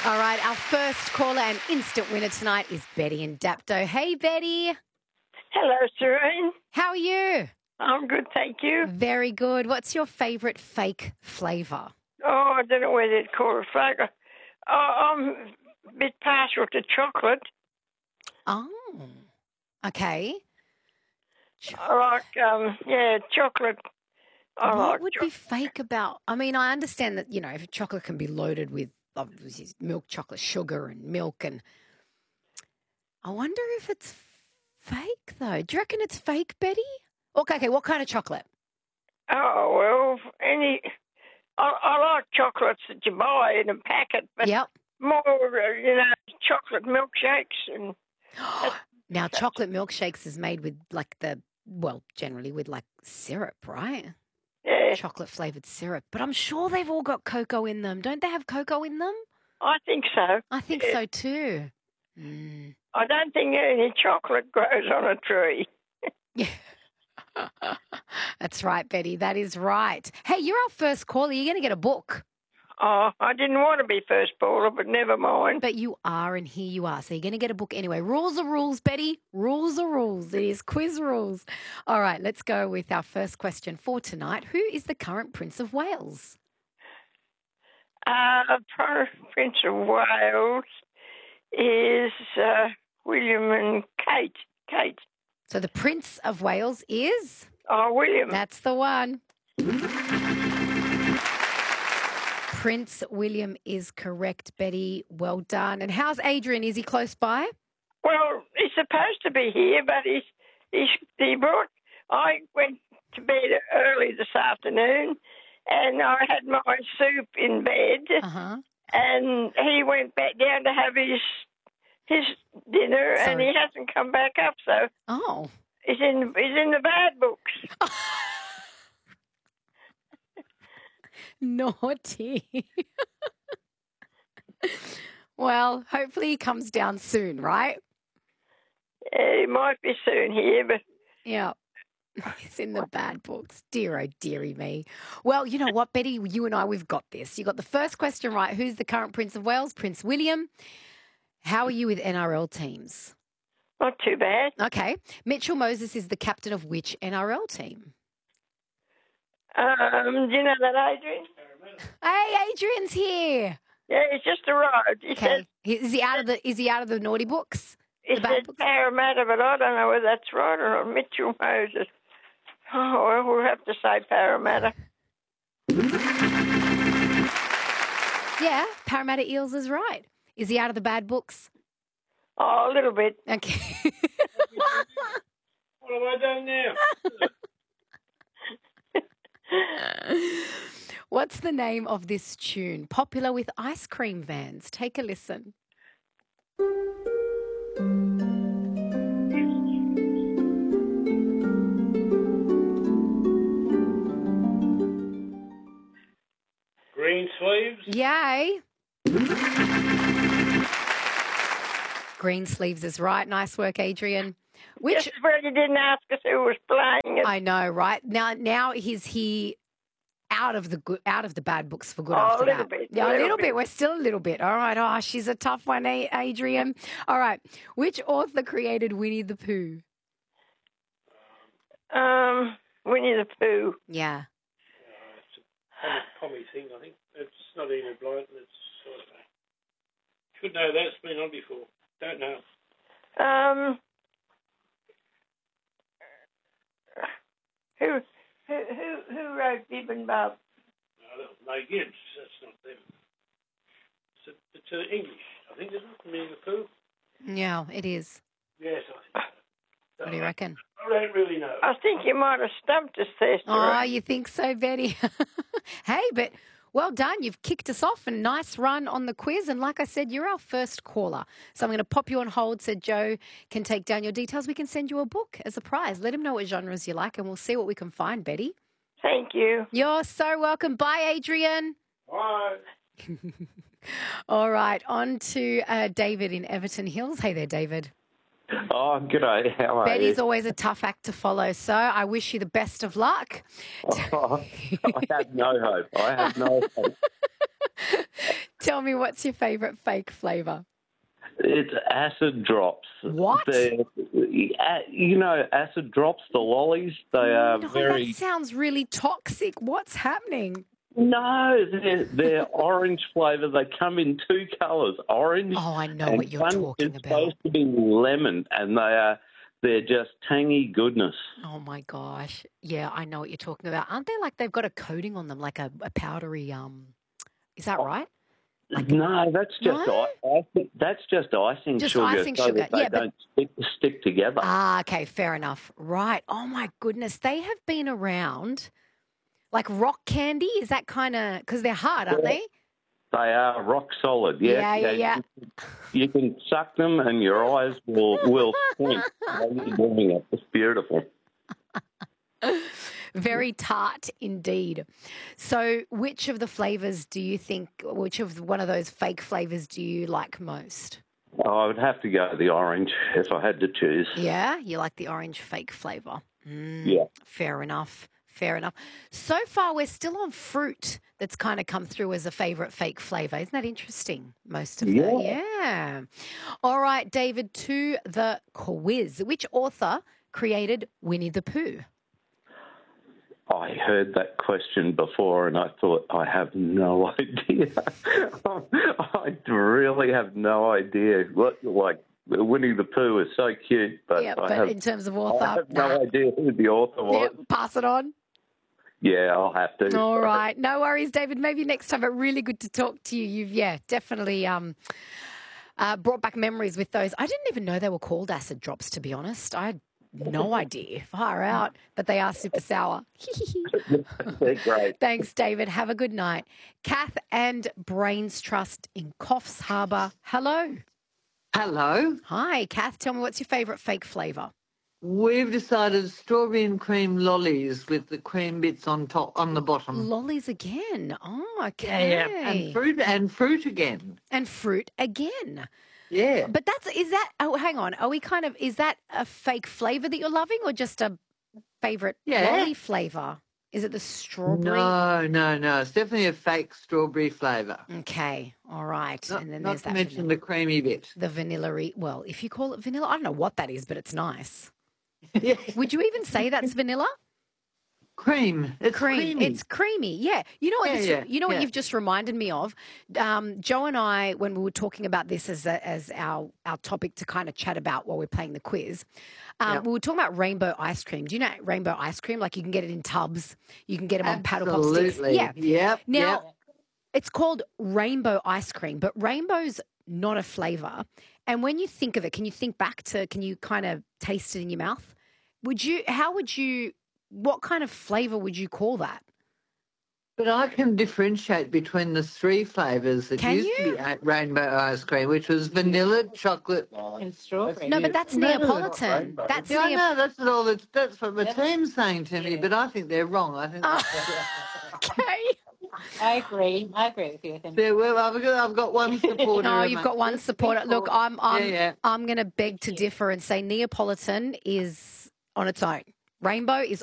All right, our first caller and instant winner tonight is Betty in Dapto. Hey, Betty. Hello, Serene. How are you? I'm good, thank you. Very good. What's your favourite fake flavour? Oh, I don't know whether they'd call it flavour. Oh, I'm a bit partial to chocolate. Oh, okay. I like, chocolate. What like would be fake about? I mean, I understand that, if chocolate can be loaded with obviously milk chocolate, sugar and milk. And I wonder if it's fake, though. Do you reckon it's fake, Betty? Okay, what kind of chocolate? Oh, well, I like chocolates that you buy in a packet, but Yep. more, chocolate milkshakes. And Now, chocolate milkshakes is made with generally with syrup, right? Yeah. Chocolate flavoured syrup. But I'm sure they've all got cocoa in them. Don't they have cocoa in them? I think so. I think so too. Mm. I don't think any chocolate grows on a tree. Yeah. That's right, Betty. That is right. Hey, you're our first caller. You're going to get a book. Oh, I didn't want to be first caller, but never mind. But you are, and here you are. So you're going to get a book anyway. Rules are rules, Betty. Rules are rules. It is quiz rules. All right, let's go with our first question for tonight. Who is the current Prince of Wales? Prince of Wales is William and Kate. Kate. So the Prince of Wales is? Oh, William. That's the one. Prince William is correct, Betty. Well done. And how's Adrian? Is he close by? Well, he's supposed to be here, but he brought. I went to bed early this afternoon, and I had my soup in bed, and he went back down to have his dinner, and he hasn't come back up. So he's in the bad books. Naughty. Well, hopefully he comes down soon, right? Yeah, he might be soon here, but... Yeah, he's in the bad books. Dear, oh, dearie me. Well, you know what, Betty? You and I, we've got this. You got the first question right. Who's the current Prince of Wales? Prince William. How are you with NRL teams? Not too bad. Okay. Mitchell Moses is the captain of which NRL team? Do you know that, Adrian? Hey, Adrian's here. Yeah, he's just arrived. He said, is he out of the naughty books? He said Parramatta, but I don't know whether that's right or not. Mitchell Moses. Oh, well, we'll have to say Parramatta. Yeah, Parramatta Eels is right. Is he out of the bad books? Oh, a little bit. Okay. What have I done now? What's the name of this tune? Popular with ice cream vans. Take a listen. Green Sleeves? Yay. Green Sleeves is right. Nice work, Adrian. Just where you didn't ask us who was playing it. I know, right? Now is he out of the bad books for good after that? Yeah, a little bit. We're still a little bit. All right. Oh, she's a tough one, Adrian. All right. Which author created Winnie the Pooh? Winnie the Pooh. Yeah. It's a comic thing, I think. It's not Enid Blyton. It's should know that. It's been on before. Don't know. Who wrote Bib and Bob? No, that was May Gibbs. That's not them. It's English, I think, isn't it? Winnie the Pooh? Yeah, it is. Yes, I think so. What do you reckon? I don't really know. I think you might have stumped us there, Oh, you think so, Betty? Hey, but well done. You've kicked us off. A nice run on the quiz. And like I said, you're our first caller. So I'm going to pop you on hold so Joe can take down your details. We can send you a book as a prize. Let him know what genres you like and we'll see what we can find, Betty. Thank you. You're so welcome. Bye, Adrian. Bye. All right, on to David in Everton Hills. Hey there, David. Oh, g'day. How are you? Betty's always a tough act to follow, so I wish you the best of luck. Oh, I have no hope. Tell me, what's your favourite fake flavour? It's acid drops. What? You know, acid drops, the lollies, they are No, very... that sounds really toxic. What's happening? No, they're orange flavour. They come in two colours, orange. Oh, I know what you're talking it's about. supposed to be lemon, and they're just tangy goodness. Oh, my gosh. Yeah, I know what you're talking about. Aren't they like they've got a coating on them, like a powdery, is that right? Like, no, that's just that's just icing just sugar, icing so sugar. that they don't stick together. Ah, okay, fair enough. Right. Oh, my goodness. They have been around. Like rock candy, is that kind of, because they're hard, aren't they? They are rock solid. Yeah. You can suck them and your eyes will squint while you're doing it. It's beautiful. Very tart indeed. So which of the flavours do you think, one of those fake flavours do you like most? Oh, I would have to go the orange if I had to choose. Yeah, you like the orange fake flavour. Yeah. Fair enough. Fair enough. So far, we're still on fruit that's kind of come through as a favourite fake flavour. Isn't that interesting? Most of yeah. All right, David, to the quiz. Which author created Winnie the Pooh? I heard that question before and I thought, I have no idea. I really have no idea. Like, Winnie the Pooh is so cute, but, in terms of author, I have no idea who the author was. Yeah, pass it on. Yeah, I'll have to. All right. No worries, David. Maybe next time, but really good to talk to you. You've, definitely brought back memories with those. I didn't even know they were called acid drops, to be honest. I had no idea. Far out. But they are super sour. They're great. Thanks, David. Have a good night. Kath and Brains Trust in Coffs Harbour. Hello. Hello. Hi, Kath. Tell me, what's your favourite fake flavour? We've decided strawberry and cream lollies with the cream bits on top, on the bottom. Lollies again. Oh, okay. Yeah. And fruit again. And fruit again. Yeah. But hang on. Is that a fake flavour that you're loving or just a favourite lolly flavour? Is it the strawberry? No. It's definitely a fake strawberry flavour. Okay. All right. Not, and then not there's to that mention the creamy bit. The vanilla-y. Well, if you call it vanilla, I don't know what that is, but it's nice. Yeah. Would you even say that's vanilla? Cream. It's creamy. It's creamy. Yeah. You know what? What you've just reminded me of. Joe and I, when we were talking about this as our topic to kind of chat about while we're playing the quiz, we were talking about rainbow ice cream. Do you know rainbow ice cream? Like you can get it in tubs. You can get them on paddle pop sticks. Yeah. Yep. Now, it's called rainbow ice cream, but rainbow's not a flavour. And when you think of it, can you kind of taste it in your mouth? What kind of flavour would you call that? But I can differentiate between the three flavours that used to be rainbow ice cream, which was vanilla, chocolate, and strawberry. No, but that's Neapolitan. That's that's what the team's saying to me, but I think they're wrong. I think okay. I agree with you. Yeah, well, I've got one supporter. No, you've got one supporter. Look, I'm going to beg to differ and say Neapolitan is on its own. Rainbow is